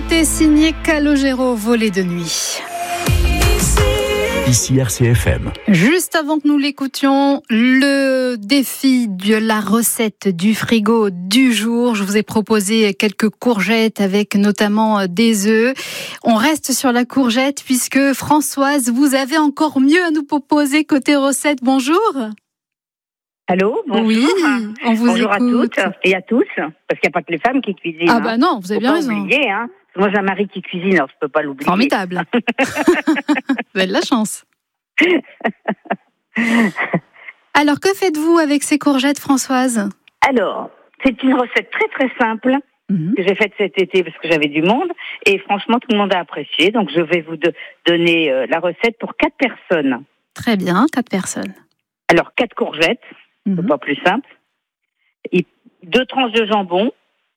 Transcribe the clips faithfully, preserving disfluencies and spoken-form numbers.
C'était signé Calogero, Volée de nuit. Ici R C F M. Juste avant que nous l'écoutions, le défi de la recette du frigo du jour. Je vous ai proposé quelques courgettes avec notamment des œufs. On reste sur la courgette puisque Françoise, vous avez encore mieux à nous proposer côté recette. Bonjour. Allô, bonjour. Oui, on vous bonjour écoute. à toutes et à tous, parce qu'il n'y a pas que les femmes qui cuisinent. Ah bah non, vous avez Faut bien pas raison. oublier, hein. Moi j'ai un mari qui cuisine, alors je peux pas l'oublier. Formidable. Vous avez de la chance. Alors, que faites-vous avec ces courgettes, Françoise ? Alors, c'est une recette très très simple Mhm. que j'ai faite cet été parce que j'avais du monde et franchement tout le monde a apprécié. Donc je vais vous de- donner euh, la recette pour quatre personnes. Très bien, quatre personnes. Alors quatre courgettes, Mhm. c'est pas plus simple. Et deux tranches de jambon,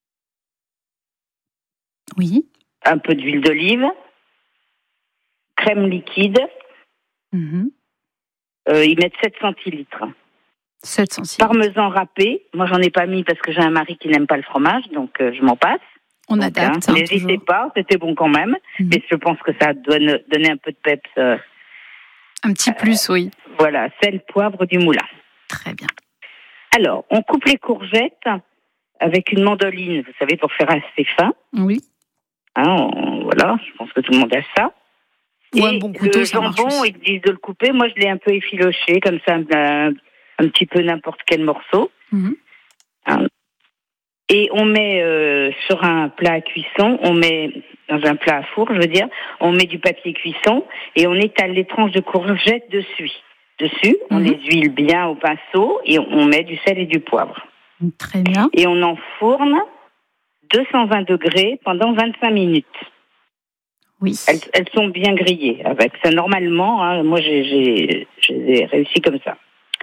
Oui. un peu d'huile d'olive, crème liquide. Mhm. Euh, ils mettent sept centilitres. sept cents centilitres. Parmesan râpé. Moi, j'en ai pas mis parce que j'ai un mari qui n'aime pas le fromage, donc euh, je m'en passe. On Donc, adapte. hein, hein, n'hésitez toujours. pas, c'était bon quand même. Mhm. Mais je pense que ça doit ne- donner un peu de peps. euh, Un petit plus, oui. voilà, sel, poivre, du moulin. Très bien. Alors, on coupe les courgettes avec une mandoline, vous savez, pour faire assez fin. Oui. Hein, on- voilà, je pense que tout le monde a ça. Ou Et un bon couteau, le ça marche jambon, aussi. ils disent de le couper. Moi, je l'ai un peu effiloché, comme ça, un, un petit peu n'importe quel morceau. Mhm. Hein. Et on met euh, sur un plat à cuisson, on met dans un plat à four, je veux dire, on met du papier cuisson et on étale les tranches de courgettes dessus. Dessus, on Mhm. les huile bien au pinceau et on met du sel et du poivre. Très bien. Et on enfourne deux cent vingt degrés pendant vingt-cinq minutes. Oui. Elles, elles sont bien grillées avec ça. Normalement, hein, moi j'ai, j'ai, j'ai réussi comme ça.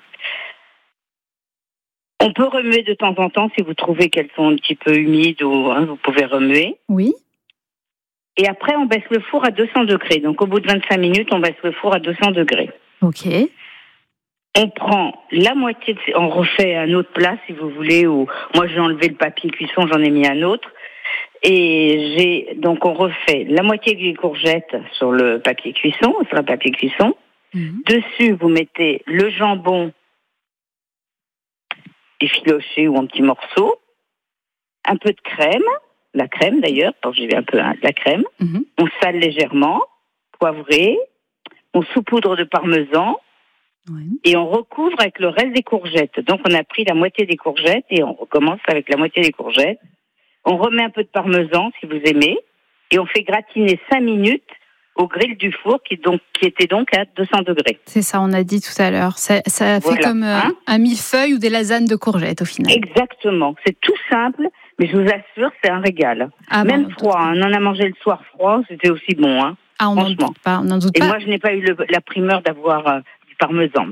On peut remuer de temps en temps si vous trouvez qu'elles sont un petit peu humides ou hein, vous pouvez remuer. Oui. Et après, on baisse le four à deux cents degrés. Donc, au bout de vingt-cinq minutes, on baisse le four à deux cents degrés. Ok. On prend la moitié, de... on refait un autre plat si vous voulez. Ou moi, j'ai enlevé le papier cuisson, j'en ai mis un autre. Et j'ai donc on refait la moitié des courgettes sur le papier cuisson, sur le papier cuisson. Mhm. Dessus, vous mettez le jambon effiloché ou en petits morceaux, un peu de crème, la crème d'ailleurs, parce que j'ai un peu hein, de la crème. Mhm. On sale légèrement, poivré, on saupoudre de parmesan Oui. et on recouvre avec le reste des courgettes. Donc on a pris la moitié des courgettes et on recommence avec la moitié des courgettes. On remet un peu de parmesan si vous aimez et on fait gratiner cinq minutes au grill du four qui, donc, qui était donc à deux cents degrés. C'est ça, on a dit tout à l'heure. Ça, ça fait Voilà, comme euh, hein. un millefeuille ou des lasagnes de courgettes au final. Exactement, c'est tout simple, mais je vous assure, c'est un régal. Ah, bon, on Même n'en doute froid, pas. hein. On en a mangé le soir froid, c'était aussi bon. Hein. Ah, on n'en franchement. doute pas. On n'en doute Et pas. moi, je n'ai pas eu le- la primeur d'avoir euh, du parmesan.